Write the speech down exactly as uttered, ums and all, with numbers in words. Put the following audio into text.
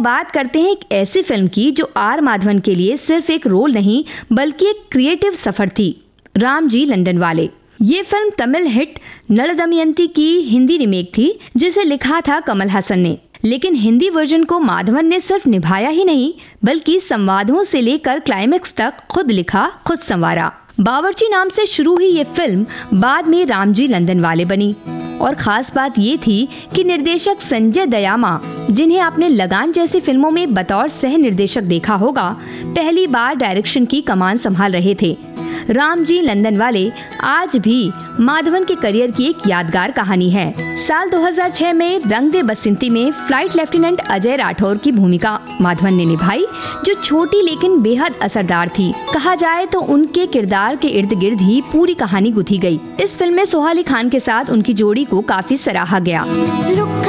बात करते हैं एक ऐसी फिल्म की जो आर माधवन के लिए सिर्फ एक रोल नहीं बल्कि एक क्रिएटिव सफर थी, रामजी लंदनवाले। ये फिल्म तमिल हिट नल दमयंती की हिंदी रीमेक थी जिसे लिखा था कमल हसन ने, लेकिन हिंदी वर्जन को माधवन ने सिर्फ निभाया ही नहीं बल्कि संवादों से लेकर क्लाइमेक्स तक खुद लिखा खुद संवारा। बावर्ची नाम से शुरू हुई ये फिल्म बाद में रामजी लंदनवाले बनी और खास बात ये थी कि निर्देशक संजय दयामा, जिन्हें आपने लगान जैसी फिल्मों में बतौर सह निर्देशक देखा होगा, पहली बार डायरेक्शन की कमान संभाल रहे थे। रामजी लंदनवाले आज भी माधवन के करियर की एक यादगार कहानी है। साल दो हज़ार छह में रंग दे बसंती में फ्लाइट लेफ्टिनेंट अजय राठौर की भूमिका माधवन ने निभाई, जो छोटी लेकिन बेहद असरदार थी। कहा जाए तो उनके किरदार के इर्द गिर्द ही पूरी कहानी गुथी गई। इस फिल्म में सोहा अली खान के साथ उनकी जोड़ी को काफी सराहा गया।